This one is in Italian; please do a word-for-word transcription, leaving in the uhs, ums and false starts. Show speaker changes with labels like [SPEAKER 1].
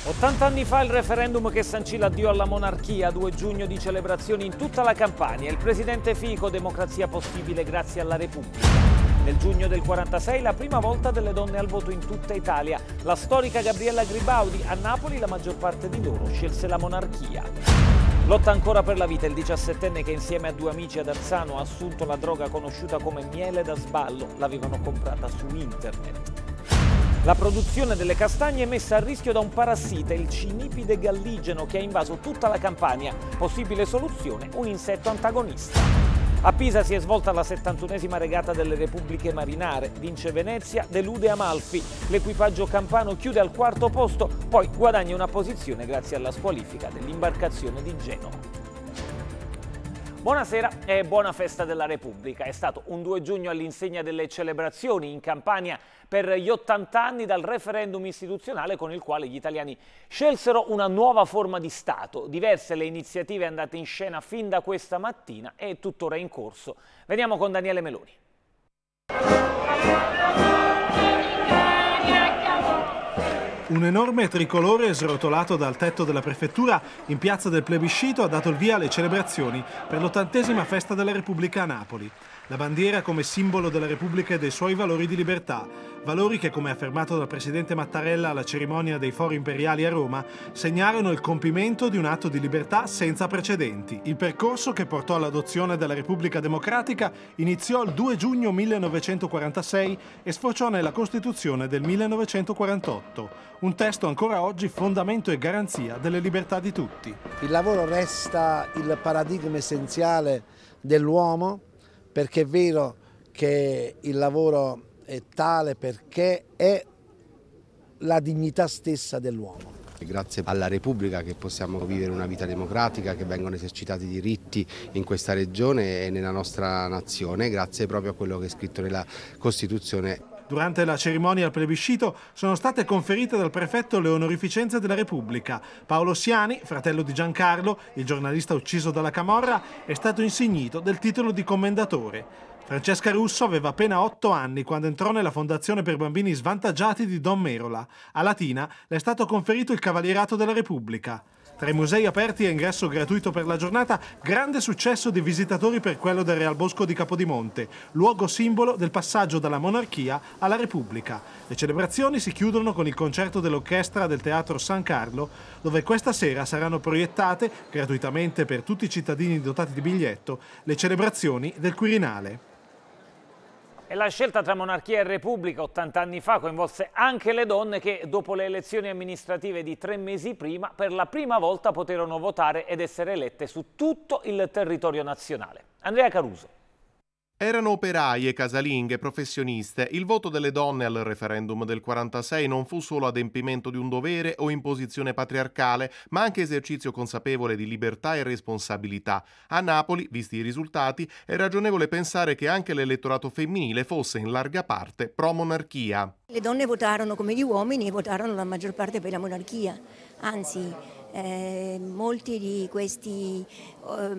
[SPEAKER 1] ottanta anni fa il referendum che sancì l'addio alla monarchia, due giugno di celebrazioni in tutta la Campania. Il presidente Fico, democrazia possibile grazie alla Repubblica. Nel giugno del quarantasei la prima volta delle donne al voto in tutta Italia. La storica Gabriella Gribaudi, a Napoli la maggior parte di loro scelse la monarchia. Lotta ancora per la vita il diciassettenne che insieme a due amici ad Arzano ha assunto la droga conosciuta come miele da sballo, l'avevano comprata su internet. La produzione delle castagne è messa a rischio da un parassita, il cinipide galligeno, che ha invaso tutta la Campania. Possibile soluzione, un insetto antagonista. A Pisa si è svolta la settantunesima regata delle Repubbliche Marinare. Vince Venezia, delude Amalfi. L'equipaggio campano chiude al quarto posto, poi guadagna una posizione grazie alla squalifica dell'imbarcazione di Genova. Buonasera e buona festa della Repubblica. È stato un due giugno all'insegna delle celebrazioni in Campania per gli ottanta anni dal referendum istituzionale con il quale gli italiani scelsero una nuova forma di Stato. Diverse le iniziative andate in scena fin da questa mattina e tuttora in corso. Veniamo con Daniele Meloni.
[SPEAKER 2] Un enorme tricolore srotolato dal tetto della prefettura in piazza del Plebiscito ha dato il via alle celebrazioni per l'ottantesima festa della Repubblica a Napoli. La bandiera come simbolo della Repubblica e dei suoi valori di libertà, valori che, come affermato dal presidente Mattarella alla cerimonia dei Fori Imperiali a Roma, segnarono il compimento di un atto di libertà senza precedenti. Il percorso che portò all'adozione della Repubblica Democratica iniziò il due giugno millenovecentoquarantasei e sfociò nella Costituzione del millenovecentoquarantotto, un testo ancora oggi fondamento e garanzia delle libertà di tutti.
[SPEAKER 3] Il lavoro resta il paradigma essenziale dell'uomo, perché è vero che il lavoro è tale perché è la dignità stessa dell'uomo.
[SPEAKER 4] Grazie alla Repubblica che possiamo vivere una vita democratica, che vengono esercitati diritti in questa regione e nella nostra nazione, grazie proprio a quello che è scritto nella Costituzione.
[SPEAKER 2] Durante la cerimonia al plebiscito sono state conferite dal prefetto le onorificenze della Repubblica. Paolo Siani, fratello di Giancarlo, il giornalista ucciso dalla camorra, è stato insignito del titolo di commendatore. Francesca Russo aveva appena otto anni quando entrò nella Fondazione per bambini svantaggiati di Don Merola. A Latina le è stato conferito il Cavalierato della Repubblica. Tra i musei aperti e ingresso gratuito per la giornata, grande successo di visitatori per quello del Real Bosco di Capodimonte, luogo simbolo del passaggio dalla monarchia alla Repubblica. Le celebrazioni si chiudono con il concerto dell'orchestra del Teatro San Carlo, dove questa sera saranno proiettate, gratuitamente per tutti i cittadini dotati di biglietto, le celebrazioni del Quirinale.
[SPEAKER 1] E la scelta tra monarchia e repubblica ottanta anni fa coinvolse anche le donne che, dopo le elezioni amministrative di tre mesi prima, per la prima volta poterono votare ed essere elette su tutto il territorio nazionale. Andrea Caruso.
[SPEAKER 5] Erano operaie, casalinghe, professioniste. Il voto delle donne al referendum del quarantasei non fu solo adempimento di un dovere o imposizione patriarcale, ma anche esercizio consapevole di libertà e responsabilità. A Napoli, visti i risultati, è ragionevole pensare che anche l'elettorato femminile fosse in larga parte pro-monarchia.
[SPEAKER 6] Le donne votarono come gli uomini e votarono la maggior parte per la monarchia, anzi eh, molti di questi eh,